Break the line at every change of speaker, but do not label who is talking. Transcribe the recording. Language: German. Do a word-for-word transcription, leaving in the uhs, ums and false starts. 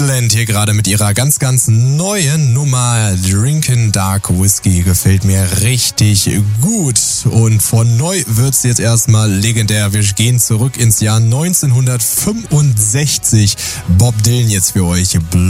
Midland hier gerade mit ihrer ganz, ganz neuen Nummer Drinkin' Dark Whiskey. Gefällt mir richtig gut. Und von neu wird's jetzt erstmal legendär. Wir gehen zurück ins Jahr neunzehnhundertfünfundsechzig. Bob Dylan jetzt für euch.